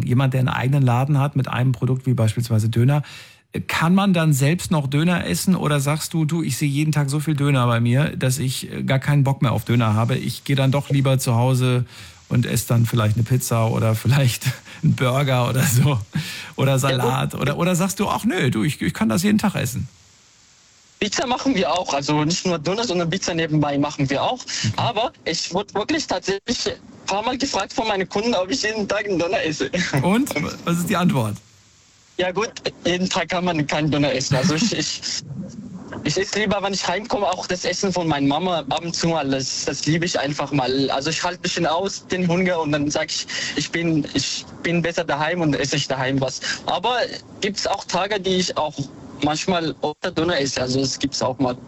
jemand, der einen eigenen Laden hat mit einem Produkt wie beispielsweise Döner, kann man dann selbst noch Döner essen oder sagst du, ich sehe jeden Tag so viel Döner bei mir, dass ich gar keinen Bock mehr auf Döner habe. Ich gehe dann doch lieber zu Hause und esse dann vielleicht eine Pizza oder vielleicht einen Burger oder so oder Salat oder sagst du, ach nö, ich kann das jeden Tag essen. Pizza machen wir auch, also nicht nur Döner, sondern Pizza nebenbei machen wir auch. Okay. Aber ich wurde wirklich tatsächlich ein paar Mal gefragt von meinen Kunden, ob ich jeden Tag einen Döner esse. Und? Was ist die Antwort? Ja gut, jeden Tag kann man keinen Döner essen. Also ich esse lieber, wenn ich heimkomme, auch das Essen von meiner Mama ab und zu mal. Das liebe ich einfach mal. Also ich halte ein bisschen aus, den Hunger, und dann sage ich bin besser daheim und esse ich daheim was. Aber gibt es auch Tage, die ich auch manchmal öfter Döner esse. Also das gibt es auch mal.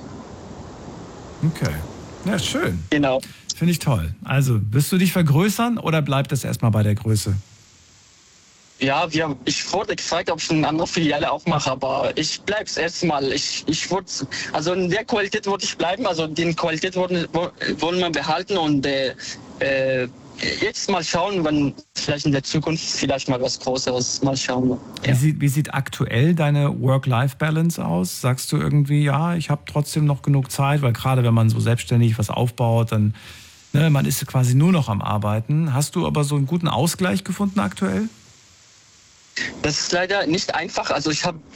Okay, ja schön. Genau. Finde ich toll. Also, wirst du dich vergrößern oder bleibt es erstmal bei der Größe? Ja, ich wurde gefragt, ob ich eine andere Filiale aufmache, aber ich bleibe es erstmal. Also in der Qualität würde ich bleiben, also die Qualität wollen wir behalten und jetzt mal schauen, wenn vielleicht in der Zukunft vielleicht mal was Größeres, mal schauen. Ja. Wie sieht aktuell deine Work-Life-Balance aus? Sagst du irgendwie, ja, ich habe trotzdem noch genug Zeit, weil gerade wenn man so selbstständig was aufbaut, dann, man ist quasi nur noch am Arbeiten. Hast du aber so einen guten Ausgleich gefunden aktuell? Das ist leider nicht einfach. Also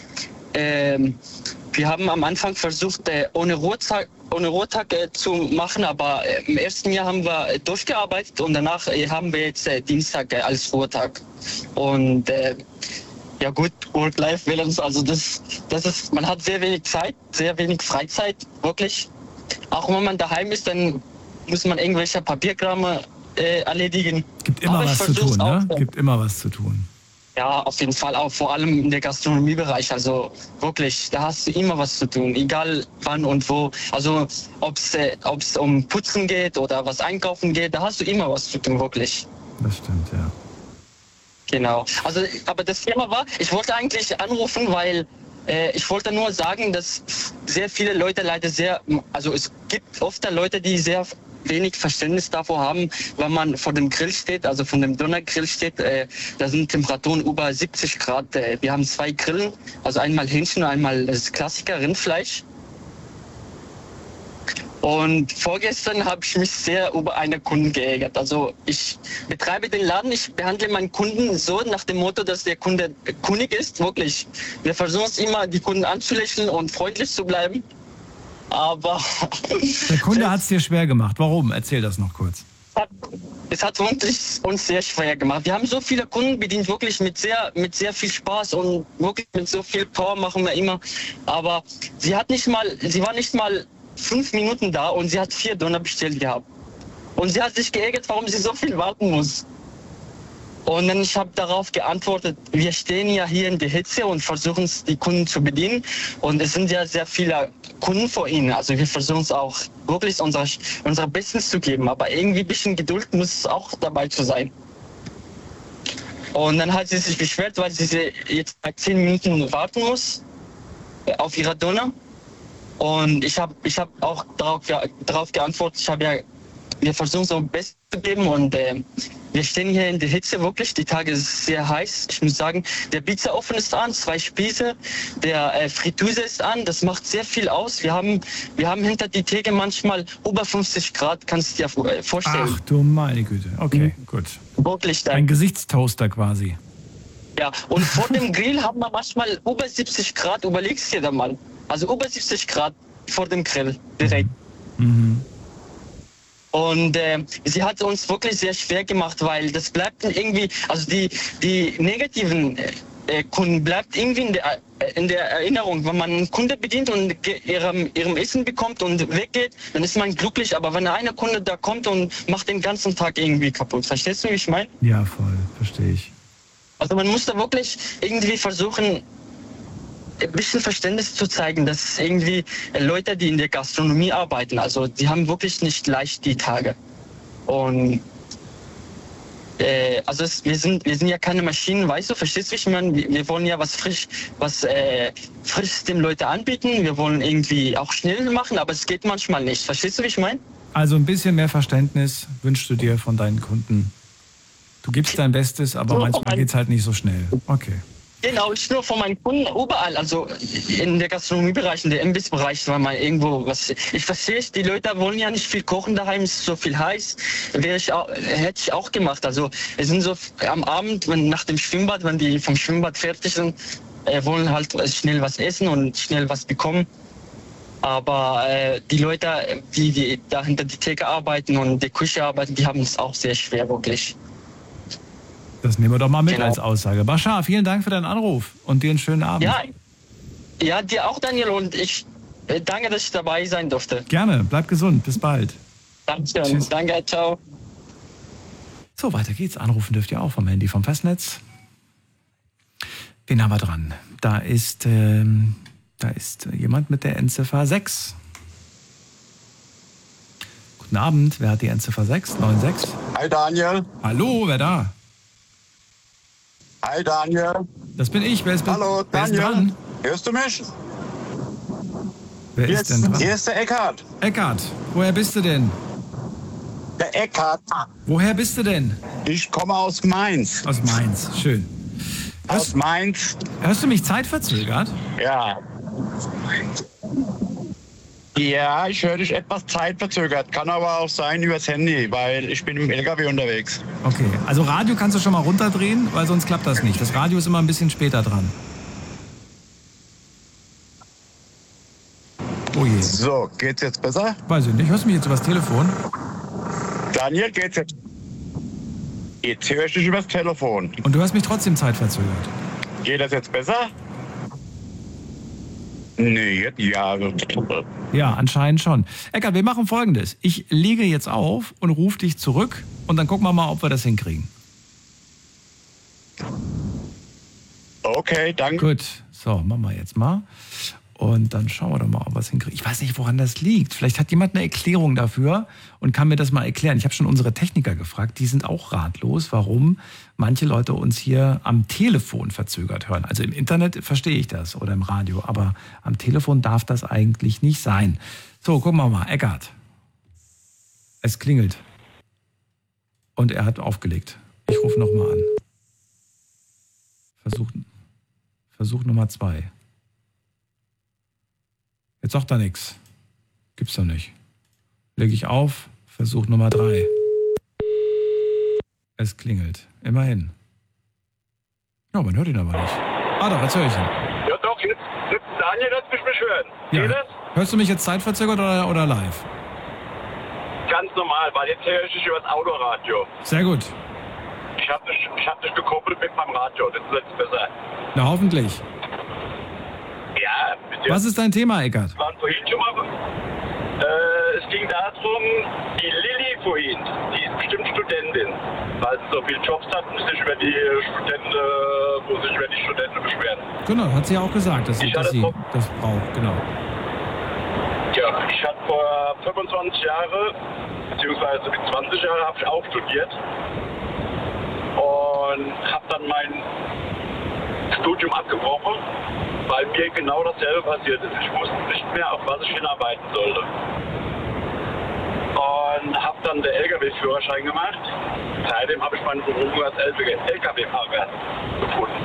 wir haben am Anfang versucht, ohne Ruhetag zu machen, aber im ersten Jahr haben wir durchgearbeitet und danach haben wir jetzt Dienstag als Ruhetag. Und ja gut, Work-Life-Balance, also das ist, man hat sehr wenig Zeit, sehr wenig Freizeit, wirklich. Auch wenn man daheim ist, dann muss man irgendwelche Papierkram erledigen. Gibt immer was zu tun, ne? Gibt immer was zu tun. Ja, auf jeden Fall auch, vor allem im Gastronomiebereich. Also wirklich, da hast du immer was zu tun, egal wann und wo. Also ob es um Putzen geht oder was einkaufen geht, da hast du immer was zu tun, wirklich. Das stimmt, ja. Genau. Also, aber das Thema war, ich wollte eigentlich anrufen, weil ich wollte nur sagen, dass sehr viele Leute leider also es gibt oft Leute, die sehr wenig Verständnis davor haben, wenn man vor dem Grill steht, also von dem Dönergrill steht, da sind Temperaturen über 70 Grad. Wir haben 2 Grillen, also einmal Hähnchen und einmal das Klassiker Rindfleisch. Und vorgestern habe ich mich sehr über einen Kunden geärgert. Also ich betreibe den Laden, ich behandle meinen Kunden so nach dem Motto, dass der Kunde König ist, wirklich. Wir versuchen es immer, die Kunden anzulächeln und freundlich zu bleiben. Aber der Kunde hat es dir schwer gemacht. Warum? Erzähl das noch kurz. Es hat uns sehr schwer gemacht. Wir haben so viele Kunden bedient, wirklich mit sehr viel Spaß und wirklich mit so viel Power machen wir immer. Aber sie war nicht mal 5 Minuten da und sie hat 4 Döner bestellt gehabt. Und sie hat sich geärgert, warum sie so viel warten muss. Und dann ich habe darauf geantwortet, wir stehen ja hier in der Hitze und versuchen die Kunden zu bedienen. Und es sind ja sehr viele Kunden vor ihnen. Also wir versuchen es auch wirklich unser Bestes zu geben. Aber irgendwie ein bisschen Geduld muss auch dabei zu sein. Und dann hat sie sich beschwert, weil sie jetzt bei 10 Minuten warten muss auf ihre Döner. Und ich hab auch darauf geantwortet, wir versuchen so ein Bestes zu geben und wir stehen hier in der Hitze wirklich, die Tage ist sehr heiß. Ich muss sagen, der Pizzaofen ist an, 2 Spieße, der Fritteuse ist an, das macht sehr viel aus. Wir haben hinter die Theke manchmal über 50 Grad, kannst du dir vorstellen. Ach du meine Güte, okay, gut. Wirklich. Ein Gesichtstoaster quasi. Ja, und vor dem Grill haben wir manchmal über 70 Grad, überlegst dir da mal. Also über 70 Grad vor dem Grill direkt. Mhm. Und sie hat uns wirklich sehr schwer gemacht, weil das bleibt irgendwie, also die negativen Kunden bleibt irgendwie in der Erinnerung. Wenn man einen Kunde bedient und ihrem Essen bekommt und weggeht, dann ist man glücklich. Aber wenn einer Kunde da kommt und macht den ganzen Tag irgendwie kaputt, verstehst du, wie ich meine? Ja, voll, verstehe ich. Also man muss da wirklich irgendwie versuchen, ein bisschen Verständnis zu zeigen, dass irgendwie Leute, die in der Gastronomie arbeiten, also die haben wirklich nicht leicht die Tage. Und also wir sind ja keine Maschinen, weißt du, verstehst du, wie ich meine? Wir wollen ja was Frisches den Leuten anbieten, wir wollen irgendwie auch schnell machen, aber es geht manchmal nicht. Verstehst du, wie ich meine? Also ein bisschen mehr Verständnis wünschst du dir von deinen Kunden? Du gibst dein Bestes, aber manchmal geht es halt nicht so schnell. Okay. Genau, nicht nur von meinen Kunden, überall, also in der Gastronomiebereich, in der Imbissbereich, weil man irgendwo was. Ich verstehe es, die Leute wollen ja nicht viel kochen daheim, es ist so viel heiß. Hätte ich auch gemacht. Also es sind so am Abend, nach dem Schwimmbad, wenn die vom Schwimmbad fertig sind, wollen halt schnell was essen und schnell was bekommen. Aber die Leute, die da hinter die Theke arbeiten und die Küche arbeiten, die haben es auch sehr schwer, wirklich. Das nehmen wir doch mal mit als Aussage. Bashar, vielen Dank für deinen Anruf und dir einen schönen Abend. Ja, dir auch, Daniel, und ich danke, dass ich dabei sein durfte. Gerne, bleib gesund, bis bald. Dankeschön. Tschüss. Danke, ciao. So, weiter geht's. Anrufen dürft ihr auch vom Handy, vom Festnetz. Wen haben wir dran? Da ist jemand mit der Endziffer 6. Guten Abend, wer hat die Endziffer 6? 96? Hi Daniel. Hallo, wer da? Hi Daniel. Das bin ich. Wer ist Hallo Daniel. Wer ist dran? Hörst du mich? Wer ist denn dran? Hier ist der Eckhard. Eckhard, woher bist du denn? Der Eckhard. Woher bist du denn? Ich komme aus Mainz. Aus Mainz, schön. Aus Mainz. Hörst du mich zeitverzögert? Ja. Ja, ich höre dich etwas zeitverzögert. Kann aber auch sein übers Handy, weil ich bin im LKW unterwegs. Okay, also Radio kannst du schon mal runterdrehen, weil sonst klappt das nicht. Das Radio ist immer ein bisschen später dran. Oh je. So, geht's jetzt besser? Weiß ich nicht. Hörst du mich jetzt übers Telefon? Daniel, geht's jetzt? Jetzt höre ich dich übers Telefon. Und du hörst mich trotzdem zeitverzögert? Geht das jetzt besser? Nee, ja. Ja, anscheinend schon. Eckhard, wir machen Folgendes. Ich lege jetzt auf und rufe dich zurück und dann gucken wir mal, ob wir das hinkriegen. Okay, danke. Gut, so, machen wir jetzt mal. Und dann schauen wir doch mal, ob wir es hinkriegen. Ich weiß nicht, woran das liegt. Vielleicht hat jemand eine Erklärung dafür und kann mir das mal erklären. Ich habe schon unsere Techniker gefragt, die sind auch ratlos, warum manche Leute uns hier am Telefon verzögert hören. Also im Internet verstehe ich das oder im Radio, aber am Telefon darf das eigentlich nicht sein. So, gucken wir mal. Eckhard. Es klingelt. Und er hat aufgelegt. Ich rufe nochmal an. Versuch Nummer 2. Jetzt sagt er nichts. Gibt's doch nicht. Lege ich auf, Versuch Nummer 3. Es klingelt. Immerhin. Ja, man hört ihn aber nicht. Ah doch, jetzt höre ich ihn. Ja doch, jetzt Daniel, lass mich hören. Ja. Geht das? Hörst du mich jetzt zeitverzögert oder live? Ganz normal, weil jetzt höre ich dich über das Autoradio. Sehr gut. Ich hab dich gekoppelt mit meinem Radio, das ist jetzt besser. Na, hoffentlich. Ja, bitte. Was ist dein Thema, Eckhard? Waren vorhin schon mal. Es ging darum, die Lilly vorhin, die ist bestimmt Studentin, weil sie so viele Jobs hat und sich über die Studenten beschweren. Genau, hat sie ja auch gesagt, dass sie das braucht, genau. Ja, ich hatte vor 25 Jahren, beziehungsweise mit 20 Jahren, habe ich auch studiert und habe dann mein Studium abgebrochen, weil mir genau dasselbe passiert ist. Ich wusste nicht mehr, auf was ich hinarbeiten sollte. Und habe dann den LKW-Führerschein gemacht. Seitdem habe ich meine Berufung als LKW-Fahrer gefunden.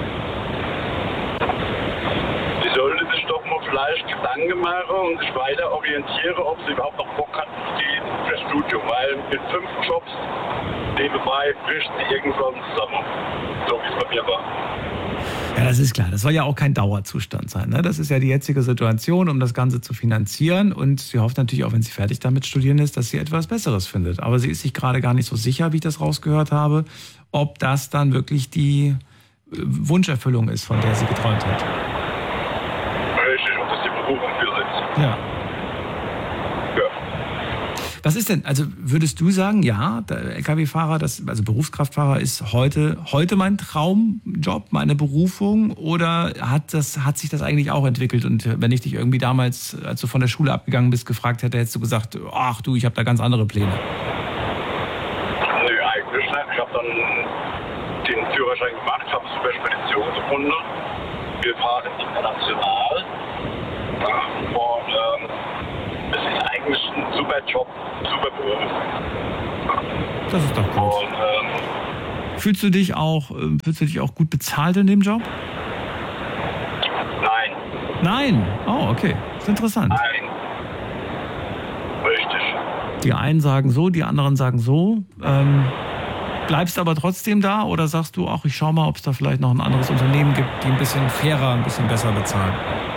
Sie sollte sich doch mal vielleicht Gedanken machen und sich weiter orientieren, ob sie überhaupt noch Bock hat für das Studium. Weil mit 5 Jobs nebenbei bricht sie irgendwann zusammen. So wie es bei mir war. Ja, das ist klar. Das soll ja auch kein Dauerzustand sein. Ne? Das ist ja die jetzige Situation, um das Ganze zu finanzieren. Und sie hofft natürlich auch, wenn sie fertig damit studieren ist, dass sie etwas Besseres findet. Aber sie ist sich gerade gar nicht so sicher, wie ich das rausgehört habe, ob das dann wirklich die Wunscherfüllung ist, von der sie geträumt hat. Richtig, ob das die Berufung für ist. Ja. Was ist denn, also würdest du sagen, ja, der LKW-Fahrer, also Berufskraftfahrer ist heute mein Traumjob, meine Berufung, oder hat sich das eigentlich auch entwickelt? Und wenn ich dich irgendwie damals, als du von der Schule abgegangen bist, gefragt hätte, hättest du gesagt, ach du, ich habe da ganz andere Pläne. Nö, eigentlich nicht. Ich habe dann den Führerschein gemacht, habe es über Spedition gefunden. Wir fahren international. Und es ist eigentlich ein super Job, super Beruf. Das ist doch gut. Und Fühlst du dich auch gut bezahlt in dem Job? Nein. Nein? Oh, okay. Das ist interessant. Nein. Richtig. Die einen sagen so, die anderen sagen so. Bleibst aber trotzdem da oder sagst du, ach, ich schau mal, ob es da vielleicht noch ein anderes Unternehmen gibt, die ein bisschen fairer, ein bisschen besser bezahlen?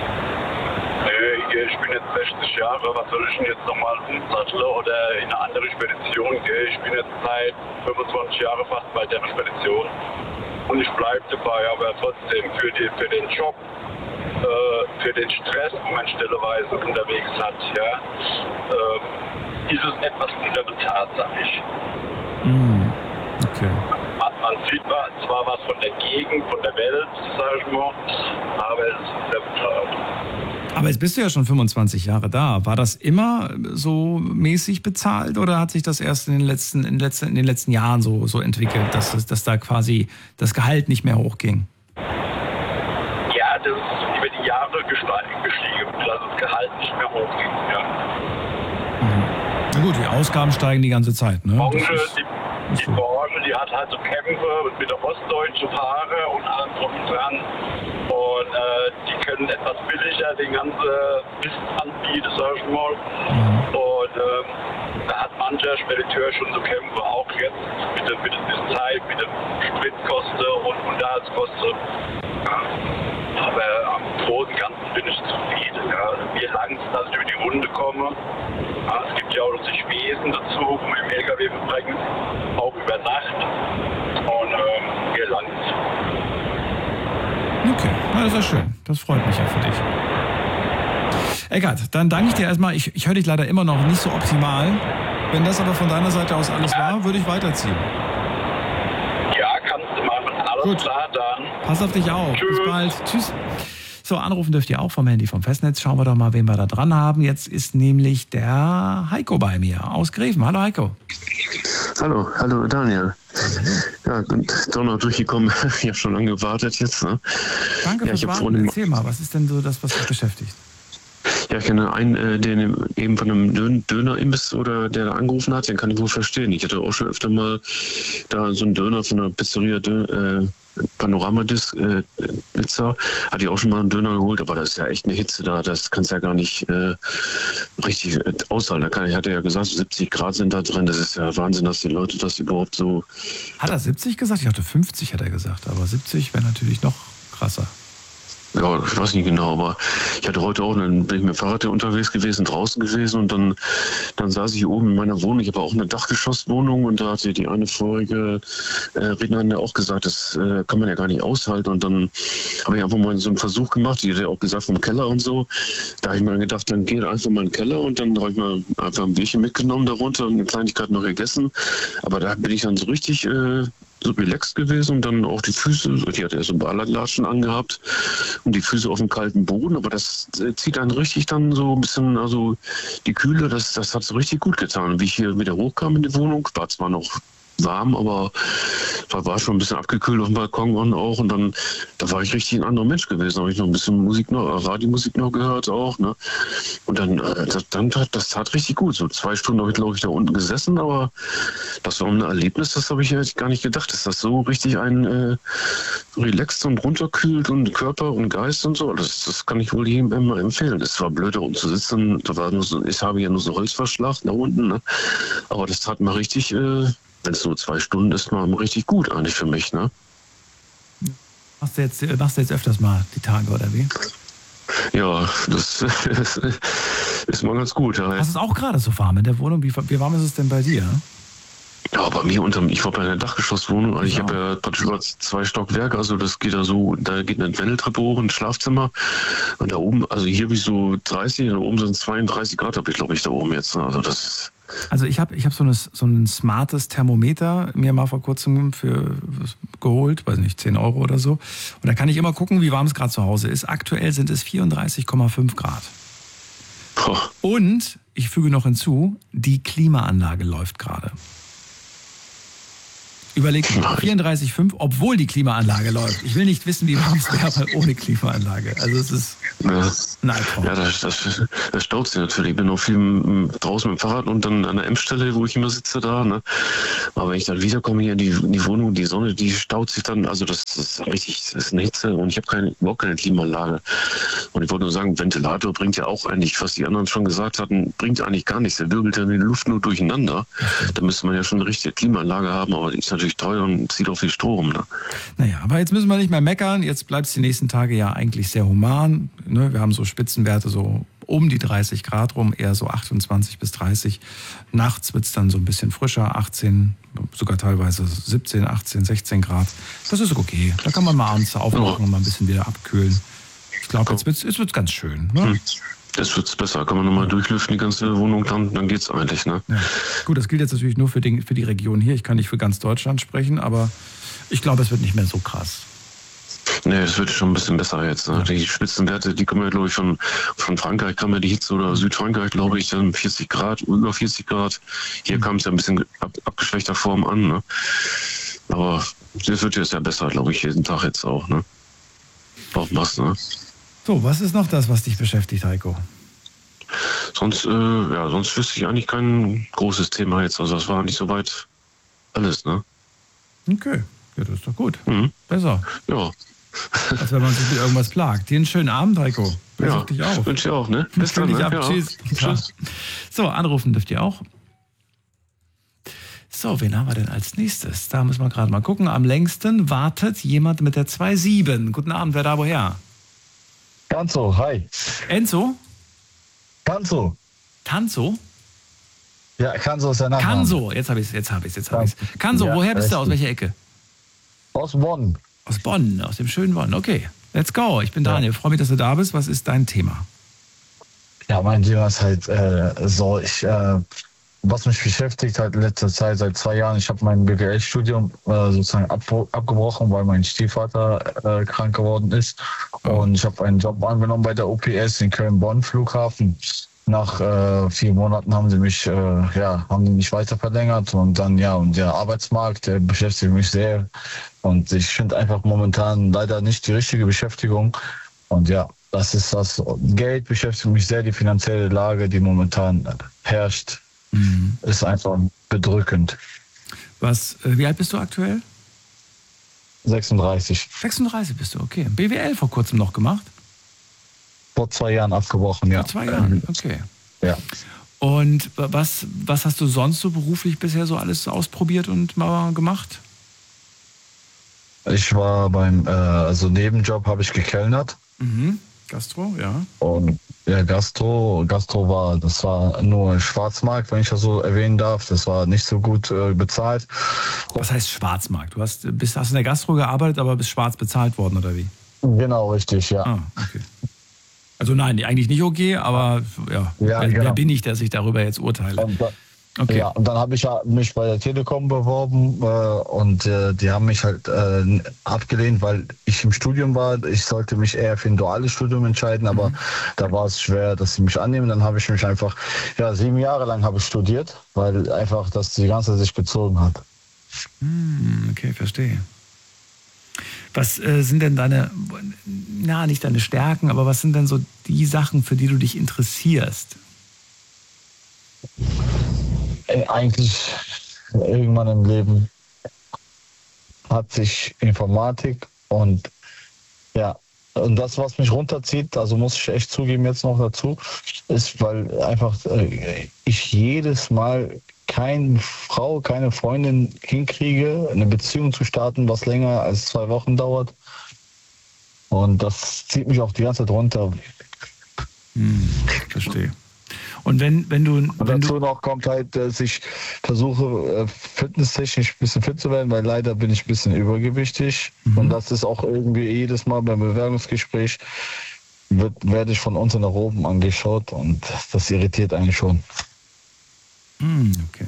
Ich bin jetzt 60 Jahre, was soll ich denn jetzt nochmal umsatteln oder in eine andere Spedition gehen? Ich bin jetzt seit 25 Jahren fast bei der Spedition und ich bleibe dabei, aber trotzdem für den Job, für den Stress, den man stelleweise unterwegs hat, ja, ist es etwas unterbezahlt, sag ich. Okay. Man sieht zwar was von der Gegend, von der Welt, sag ich mal, aber es ist unterbezahlt. Aber jetzt bist du ja schon 25 Jahre da. War das immer so mäßig bezahlt oder hat sich das erst in den letzten Jahren so entwickelt, dass da quasi das Gehalt nicht mehr hochging? Ja, das ist über die Jahre gestiegen, dass das Gehalt nicht mehr hochging. Ja. Na gut, die Ausgaben steigen die ganze Zeit, ne? Die Branche, die hat halt so Kämpfe mit der ostdeutschen Fahrer und allem drum und dran. Und die können etwas billiger den ganzen Mist anbieten, sag ich mal. Und da hat mancher Spediteur schon so Kämpfe, auch jetzt mit der Zeit, mit den Spritkosten und Unterhaltskosten. Ja. Aber am Großen und Ganzen bin ich zufrieden. Ja. Wir langsam, dass ich über die Runde komme. Ja, es gibt ja auch noch die Spesen dazu, um im LKW verbringen, auch über Nacht. Und wir langsam. Okay, na, das ist ja schön. Das freut mich ja für dich. Eckart, dann danke ich dir erstmal. Ich höre dich leider immer noch nicht so optimal. Wenn das aber von deiner Seite aus alles war, würde ich weiterziehen. Ja, kannst du machen. Alles klar, dann. Pass auf dich auf. Tschüss. Bis bald. Tschüss. So, anrufen dürft ihr auch vom Handy vom Festnetz. Schauen wir doch mal, wen wir da dran haben. Jetzt ist nämlich der Heiko bei mir aus Greven. Hallo Heiko. Hallo Daniel. Ja, bin doch noch durchgekommen. Ich habe schon lange gewartet jetzt. Ne? Danke fürs Warten. Erzähl mal, was ist denn so das, was dich beschäftigt? Ja, ich kenne einen, der eben von einem Dönerimbiss oder der da angerufen hat, den kann ich wohl verstehen. Ich hatte auch schon öfter mal da so einen Döner von einer Pizzeria, Pizza, hatte ich auch schon mal einen Döner geholt, aber das ist ja echt eine Hitze da, das kannst du ja gar nicht richtig aushalten. Ich hatte ja gesagt, 70 Grad sind da drin, das ist ja Wahnsinn, dass die Leute das überhaupt so... Hat er 70 gesagt? Ich dachte 50 hat er gesagt, aber 70 wäre natürlich noch krasser. Ja, ich weiß nicht genau, aber ich hatte heute auch, dann bin ich mit dem Fahrrad unterwegs gewesen, draußen gewesen und dann saß ich oben in meiner Wohnung. Ich habe auch eine Dachgeschosswohnung und da hatte die eine vorige Rednerin ja auch gesagt, das kann man ja gar nicht aushalten. Und dann habe ich einfach mal so einen Versuch gemacht, die hat ja auch gesagt vom Keller und so. Da habe ich mir gedacht, dann geht einfach mal in den Keller und dann habe ich mal einfach ein Bierchen mitgenommen darunter und eine Kleinigkeit noch gegessen. Aber da bin ich dann so richtig... so relaxed gewesen und dann auch die Füße, die hatte ja so Ballerlatschen angehabt und die Füße auf dem kalten Boden, aber das zieht einen richtig dann so ein bisschen, also die Kühle, das hat so richtig gut getan. Und wie ich hier wieder hochkam in die Wohnung, war zwar noch warm, aber da war schon ein bisschen abgekühlt auf dem Balkon auch und dann, da war ich richtig ein anderer Mensch gewesen, habe ich noch ein bisschen Radiomusik noch gehört auch, ne? Und dann, das tat richtig gut, so 2 Stunden habe ich, glaube ich, da unten gesessen, aber das war ein Erlebnis, das habe ich ja gar nicht gedacht, dass das so richtig einen relaxt und runterkühlt und Körper und Geist und so, das kann ich wohl jedem immer empfehlen. Es war blöd, da unten zu sitzen, ich habe ja nur so Holzverschlag da unten, ne? Aber das tat mal richtig, wenn es nur 2 Stunden ist, mal richtig gut eigentlich für mich, ne? Machst du jetzt öfters mal die Tage, oder wie? Ja, das ist mal ganz gut. Ja. Hast du es auch gerade so warm in der Wohnung? Wie warm ist es denn bei dir? Ja, bei mir ich war bei einer Dachgeschosswohnung, also ich habe ja praktisch über 2 Stockwerke, also das geht da so, da geht eine Wendeltreppe hoch, ein Schlafzimmer und da oben, also hier habe ich so 30, da oben sind 32 Grad, habe ich glaube ich da oben jetzt, also das... Also ich hab so ein smartes Thermometer mir mal vor kurzem geholt, weiß nicht, 10 € oder so. Und da kann ich immer gucken, wie warm es gerade zu Hause ist. Aktuell sind es 34,5 Grad. Puh. Und ich füge noch hinzu, die Klimaanlage läuft gerade. Überleg mal, 34,5, obwohl die Klimaanlage läuft. Ich will nicht wissen, wie warm es wäre ohne Klimaanlage. Also es ist ein Albtraum. Ja, das staut sich natürlich. Ich bin auch viel draußen mit dem Fahrrad und dann an der M-Stelle, wo ich immer sitze da. Ne? Aber wenn ich dann wiederkomme hier in die Wohnung, die Sonne, die staut sich dann. Also das ist richtig, das ist eine Hitze und ich habe überhaupt keine Klimaanlage. Und ich wollte nur sagen, Ventilator bringt ja auch eigentlich, was die anderen schon gesagt hatten, bringt eigentlich gar nichts. Der wirbelt ja die Luft nur durcheinander. Da müsste man ja schon eine richtige Klimaanlage haben, aber die ist natürlich teuer und zieht auch viel Strom. Ne? Naja, aber jetzt müssen wir nicht mehr meckern. Jetzt bleibt es die nächsten Tage ja eigentlich sehr human. Ne? Wir haben so Spitzenwerte so um die 30 Grad rum, eher so 28 bis 30. Nachts wird es dann so ein bisschen frischer, 18, sogar teilweise 17, 18, 16 Grad. Das ist okay. Da kann man mal abends aufmachen und mal ein bisschen wieder abkühlen. Ich glaube, jetzt wird's ganz schön. Ne? Jetzt wird's besser. Kann man nochmal durchlüften, die ganze Wohnung, dann geht's eigentlich. Ne? Ja. Gut, das gilt jetzt natürlich nur für die Region hier. Ich kann nicht für ganz Deutschland sprechen, aber ich glaube, es wird nicht mehr so krass. Nee, es wird schon ein bisschen besser jetzt. Ne? Die Spitzenwerte, die kommen ja, glaube ich, von Frankreich, kam ja die Hitze oder Südfrankreich, glaube ich, dann 40 Grad, über 40 Grad. Hier kam es ja ein bisschen abgeschwächter Form an. Ne? Aber das wird jetzt ja besser, glaube ich, jeden Tag jetzt auch. Ne? Auch was, ne? So, was ist noch das, was dich beschäftigt, Heiko? Sonst wüsste ich eigentlich kein großes Thema jetzt. Also das war nicht so weit alles, ne? Okay, ja, das ist doch gut. Mhm. Besser. Ja. Als wenn man sich mit irgendwas plagt. Dir einen schönen Abend, Heiko. Ja, dich auf. wünsche ich auch, ne? Bis dann, ne? Ab. Ja. Tschüss. Tschüss. So, anrufen dürft ihr auch. So, wen haben wir denn als nächstes? Da müssen wir gerade mal gucken. Am längsten wartet jemand mit der 2.7. Guten Abend, wer da woher? Ganzo, hi. Enzo? Ganzo. Tanzo? Ja, Kanso ist der Name. Kanso, jetzt hab ich's. Kanso, Ja, woher bist du? richtig. Aus welcher Ecke? Aus Bonn. Aus Bonn, aus dem schönen Bonn. Okay, let's go. Ich bin Daniel. Freue mich, dass du da bist. Was ist dein Thema? Ja, mein Thema ist halt was mich beschäftigt halt in letzter Zeit, seit 2 Jahren. Ich habe mein BWL-Studium sozusagen abgebrochen, weil mein Stiefvater krank geworden ist. Und ich habe einen Job angenommen bei der UPS in Köln-Bonn Flughafen. Nach 4 Monaten haben die mich weiter verlängert und dann und der Arbeitsmarkt, der beschäftigt mich sehr und ich finde einfach momentan leider nicht die richtige Beschäftigung und das ist das Geld beschäftigt mich sehr, die finanzielle Lage, die momentan herrscht, ist einfach bedrückend. Wie alt bist du aktuell? 36. 36 bist du, okay. BWL vor kurzem noch gemacht? Vor 2 Jahren abgebrochen, ja. Vor 2 Jahren, okay. Ja. Und was hast du sonst so beruflich bisher so alles ausprobiert und mal gemacht? Ich war Nebenjob habe ich gekellnert. Mhm. Gastro, ja. Und Gastro war nur Schwarzmarkt, wenn ich das so erwähnen darf. Das war nicht so gut bezahlt. Was heißt Schwarzmarkt? Du hast in der Gastro gearbeitet, aber bist schwarz bezahlt worden, oder wie? Genau, richtig, ja. Ah, okay. Also nein, eigentlich nicht okay, aber wer bin ich, dass ich darüber jetzt urteile? Okay. Ja, und dann habe ich mich bei der Telekom beworben und die haben mich halt abgelehnt, weil ich im Studium war. Ich sollte mich eher für ein duales Studium entscheiden, aber da war es schwer, dass sie mich annehmen. Dann habe ich mich einfach, 7 Jahre lang habe ich studiert, weil einfach das die ganze Zeit sich gezogen hat. Okay, verstehe. Was sind denn nicht deine Stärken, aber was sind denn so die Sachen, für die du dich interessierst? Eigentlich irgendwann im Leben hat sich Informatik und das, was mich runterzieht, also muss ich echt zugeben jetzt noch dazu, ist, weil einfach ich jedes Mal keine Frau, keine Freundin hinkriege, eine Beziehung zu starten, was länger als 2 Wochen dauert. Und das zieht mich auch die ganze Zeit runter. Verstehe. Und wenn du noch kommt halt, dass ich versuche, fitnesstechnisch ein bisschen fit zu werden, weil leider bin ich ein bisschen übergewichtig. Und das ist auch irgendwie jedes Mal beim Bewerbungsgespräch werde ich von unten nach oben angeschaut und das irritiert eigentlich schon. Okay.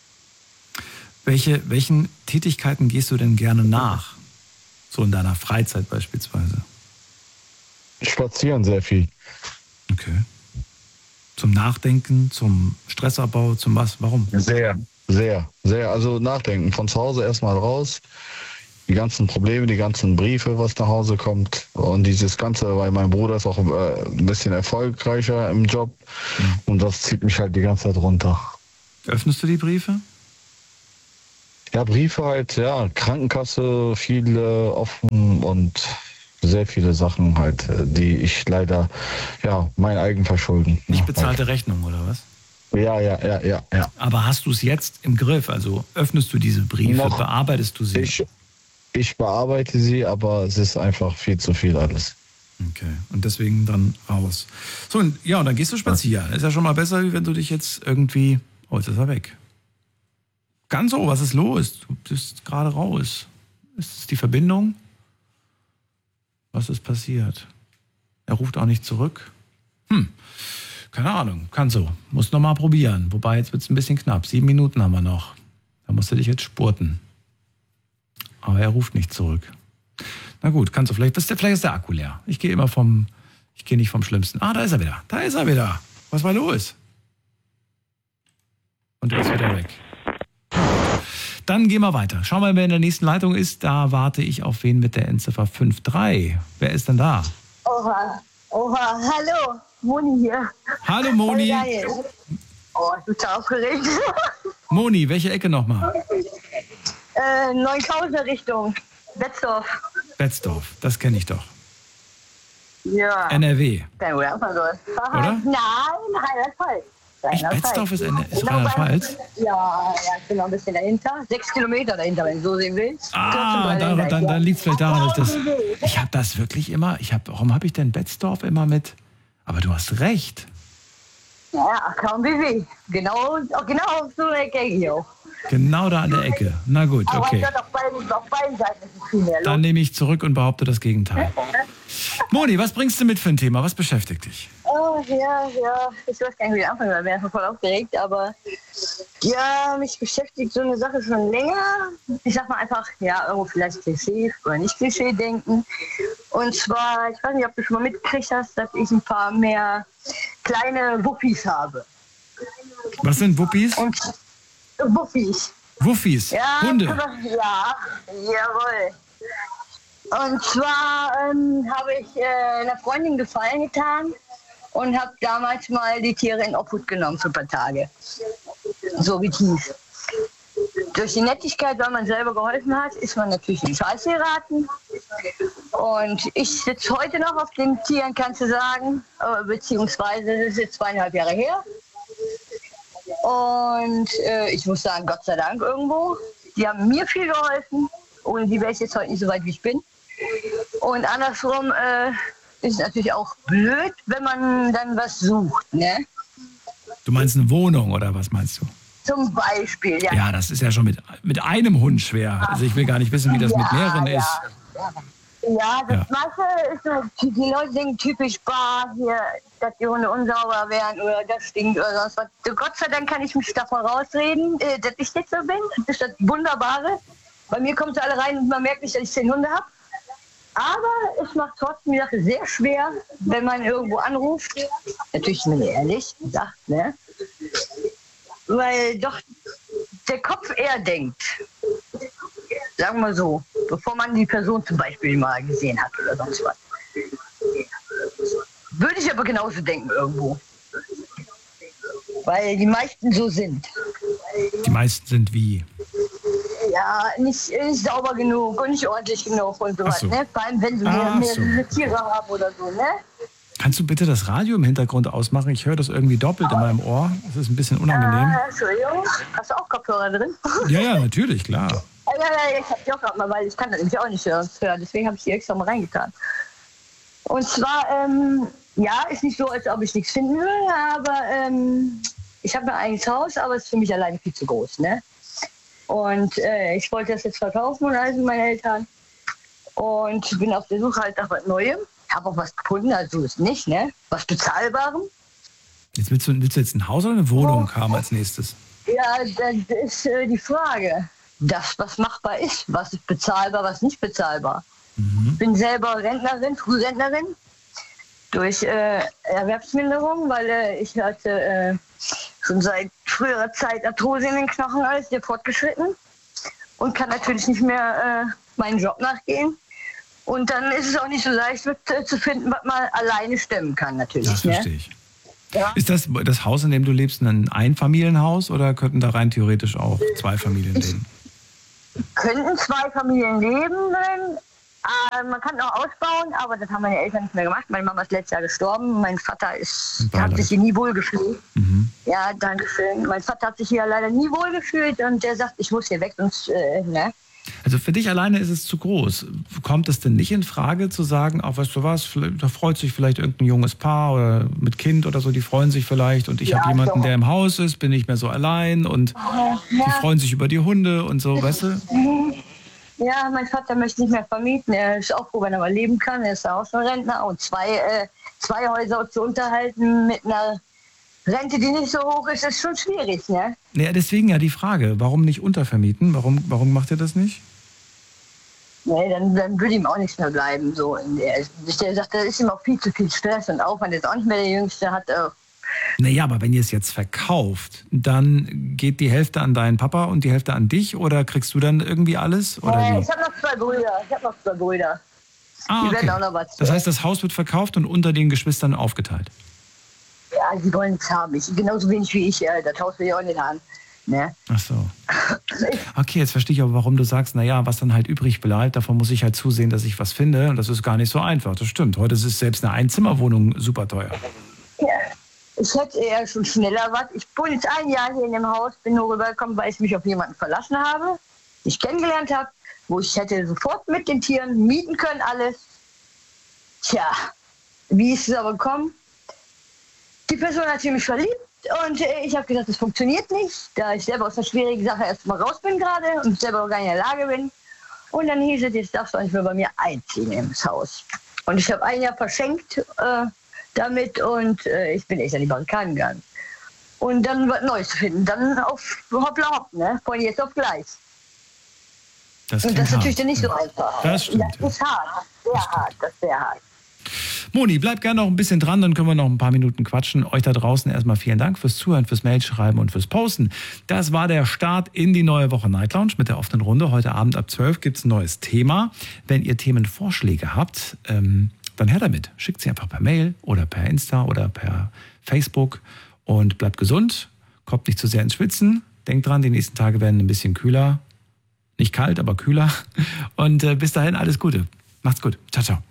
Welchen Tätigkeiten gehst du denn gerne nach? So in deiner Freizeit beispielsweise? Spazieren sehr viel. Okay. Zum Nachdenken, zum Stressabbau, zum was? Warum? Sehr. Sehr, sehr. Also nachdenken. Von zu Hause erstmal raus. Die ganzen Probleme, die ganzen Briefe, was nach Hause kommt. Und dieses Ganze, weil mein Bruder ist auch ein bisschen erfolgreicher im Job. Und das zieht mich halt die ganze Zeit runter. Öffnest du die Briefe? Ja, Briefe halt, ja. Krankenkasse, viele offen und sehr viele Sachen halt, die ich leider, ja, mein Eigenverschulden. Nicht bezahlte Rechnung, oder was? Ja. Aber hast du es jetzt im Griff? Also öffnest du diese Briefe, Noch. bearbeitest du sie? Ich bearbeite sie, aber es ist einfach viel zu viel alles. Okay, und deswegen dann raus. So, und dann gehst du spazieren. Ist ja schon mal besser, wie wenn du dich jetzt irgendwie... Oh, jetzt ist er weg. Ganz so, was ist los? Du bist gerade raus. Ist es die Verbindung? Was ist passiert? Er ruft auch nicht zurück. Keine Ahnung, kann so. Muss noch mal probieren. Wobei, jetzt wird es ein bisschen knapp. 7 Minuten haben wir noch. Da musst du dich jetzt spurten. Aber er ruft nicht zurück. Na gut, kannst du vielleicht ist der Akku leer. Ich gehe nicht vom Schlimmsten. Da ist er wieder. Was war los? Und er ist wieder weg. Dann gehen wir weiter. Schauen wir mal, wer in der nächsten Leitung ist. Da warte ich auf wen mit der Endziffer 53. Wer ist denn da? Oha, hallo, Moni hier. Hallo Moni. Geil. Oh, ich bin so aufgeregt. Moni, welche Ecke nochmal? Neunkauser Richtung, Betzdorf, das kenne ich doch. Ja. NRW. Oder? Nein, Rheinland-Pfalz. Betzdorf ist Rheinland-Pfalz? Ja, ich bin noch ein bisschen dahinter. 6 Kilometer dahinter, wenn du so sehen willst. Dann liegt es vielleicht daran, dass ich habe das wirklich immer, warum habe ich denn Betzdorf immer mit, aber du hast recht. Ja, kaum wie. Genau auf so einer Ecke hier. Genau da an der Ecke. Na gut, okay. Aber auf beiden Seiten ist es viel mehr los. Dann nehme ich zurück und behaupte das Gegenteil. Moni, was bringst du mit für ein Thema? Was beschäftigt dich? Oh, ja. Ich weiß gar nicht, wie ich anfangen soll. Ich bin einfach voll aufgeregt. Aber ja, mich beschäftigt so eine Sache schon länger. Ich sag mal einfach, ja, irgendwo vielleicht Klischee oder nicht Klischee denken. Und zwar, ich weiß nicht, ob du schon mal mitgekriegt hast, dass ich ein paar mehr kleine Wuppis habe. Was sind Wuppis? Und Wuffis. Wuffis? Ja, Hunde? Ja, jawohl. Und zwar habe ich einer Freundin Gefallen getan und habe damals mal die Tiere in Obhut genommen für ein paar Tage. So wie es hieß. Durch die Nettigkeit, weil man selber geholfen hat, ist man natürlich in Scheiße geraten. Und ich sitze heute noch auf den Tieren, kannst du sagen, beziehungsweise das ist jetzt 2,5 Jahre her. Und ich muss sagen, Gott sei Dank irgendwo. Die haben mir viel geholfen. Ohne die wäre ich jetzt heute nicht so weit, wie ich bin. Und andersrum ist es natürlich auch blöd, wenn man dann was sucht, ne? Du meinst eine Wohnung oder was meinst du? Zum Beispiel, ja. Ja, das ist ja schon mit einem Hund schwer. Also ich will gar nicht wissen, wie das mit mehreren ist. Ja, das Masse ist so, die Leute denken typisch Bar hier, dass die Hunde unsauber werden oder das stinkt oder sonst was. Gott sei Dank kann ich mich davon rausreden, dass ich nicht so bin. Das ist das Wunderbare. Bei mir kommen sie alle rein und man merkt nicht, dass ich 10 Hunde habe. Aber es macht trotzdem die Sache sehr schwer, wenn man irgendwo anruft. Natürlich bin ich ehrlich, sagt, ne? Weil doch der Kopf eher denkt. Sagen wir so, bevor man die Person zum Beispiel mal gesehen hat oder sonst was. Würde ich aber genauso denken irgendwo. Weil die meisten so sind. Die meisten sind wie? Ja, nicht sauber genug und nicht ordentlich genug und so was. Ne? Vor allem, wenn sie mehrere Tiere haben oder so, ne? Kannst du bitte das Radio im Hintergrund ausmachen? Ich höre das irgendwie doppelt in meinem Ohr. Das ist ein bisschen unangenehm. Entschuldigung. Hast du auch Kopfhörer drin? Ja, natürlich, klar. Ja, ich hab die auch gerade mal, weil ich kann das nämlich auch nicht hören. Deswegen habe ich die extra mal reingetan. Und zwar, ja, ist nicht so, als ob ich nichts finden würde, aber ich habe ein eigenes Haus, aber es ist für mich alleine viel zu groß, ne? Und ich wollte das jetzt verkaufen und alles mit meinen Eltern. Und bin auf der Suche halt nach was Neuem. Habe auch was gefunden, also ist nicht, ne? Was Bezahlbarem. Jetzt willst du jetzt ein Haus oder eine Wohnung haben als nächstes? Ja, das ist die Frage. Das, was machbar ist, was ist bezahlbar, was nicht bezahlbar. Ich bin selber Rentnerin, Frührentnerin, durch Erwerbsminderung, weil ich hatte schon seit früherer Zeit Arthrose in den Knochen, alles sehr fortgeschritten und kann natürlich nicht mehr meinen Job nachgehen. Und dann ist es auch nicht so leicht zu finden, was man alleine stemmen kann natürlich. Das verstehe ich. Ja. Ist das Haus, in dem du lebst, ein Einfamilienhaus oder könnten da rein theoretisch auch 2 Familien leben? Könnten 2 Familien leben. Man kann auch ausbauen, aber das haben meine Eltern nicht mehr gemacht. Meine Mama ist letztes Jahr gestorben. Mein Vater hat sich hier nie wohlgefühlt. Mhm. Ja, danke schön. Mein Vater hat sich hier leider nie wohlgefühlt und der sagt, ich muss hier weg. Ne? Also für dich alleine ist es zu groß. Kommt es denn nicht in Frage zu sagen, auch weißt du was, da freut sich vielleicht irgendein junges Paar oder mit Kind oder so, die freuen sich vielleicht und ich habe jemanden, der im Haus ist, bin nicht mehr so allein und die freuen sich über die Hunde und so, weißt du? Ja, mein Vater möchte nicht mehr vermieten. Er ist auch froh, wenn er mal leben kann. Er ist auch schon Rentner und 2 Häuser zu unterhalten mit einer Rente, die nicht so hoch ist, ist schon schwierig, ne? Ja, deswegen ja die Frage, warum nicht untervermieten? Warum macht ihr das nicht? Nee, dann würde ihm auch nichts mehr bleiben. So. Der sagt, da ist ihm auch viel zu viel Stress und Aufwand. Er ist auch nicht mehr der Jüngste, hat Naja, aber wenn ihr es jetzt verkauft, dann geht die Hälfte an deinen Papa und die Hälfte an dich oder kriegst du dann irgendwie alles? Oder wie? Ich habe noch 2 Brüder. Ah, die okay. werden auch noch was. Das heißt, das Haus wird verkauft und unter den Geschwistern aufgeteilt? Ja, sie wollen es haben. Genauso wenig wie ich. Das Haus will ich auch nicht haben. Ne? Ach so. Okay, jetzt verstehe ich aber, warum du sagst, naja, was dann halt übrig bleibt, davon muss ich halt zusehen, dass ich was finde. Und das ist gar nicht so einfach. Das stimmt. Heute ist selbst eine Einzimmerwohnung super teuer. Ja. Ich hätte eher schon schneller was. Ich wohne jetzt 1 Jahr hier in dem Haus, bin nur rübergekommen, weil ich mich auf jemanden verlassen habe, den ich kennengelernt habe, wo ich hätte sofort mit den Tieren mieten können, alles. Tja, wie ist es aber gekommen? Die Person hat sich mich verliebt und ich habe gesagt, das funktioniert nicht, da ich selber aus einer schwierigen Sache erst mal raus bin gerade und selber gar nicht in der Lage bin. Und dann hieß es, jetzt darfst du nicht mehr bei mir einziehen ins Haus. Und ich habe 1 Jahr verschenkt damit und ich bin echt an die Barrikaden gegangen. Und dann was Neues zu finden, dann auf hoppla hopp, ne? Von jetzt auf gleich. Das und das ist natürlich hart. dann nicht so einfach. Das stimmt. Das ist hart, das ist sehr hart. Moni, bleib gerne noch ein bisschen dran, dann können wir noch ein paar Minuten quatschen. Euch da draußen erstmal vielen Dank fürs Zuhören, fürs Mailschreiben und fürs Posten. Das war der Start in die neue Woche Night Lounge mit der offenen Runde. Heute Abend ab 12 gibt es ein neues Thema. Wenn ihr Themenvorschläge habt, dann her damit. Schickt sie einfach per Mail oder per Insta oder per Facebook und bleibt gesund. Kommt nicht zu sehr ins Schwitzen. Denkt dran, die nächsten Tage werden ein bisschen kühler. Nicht kalt, aber kühler. Und bis dahin alles Gute. Macht's gut. Ciao, ciao.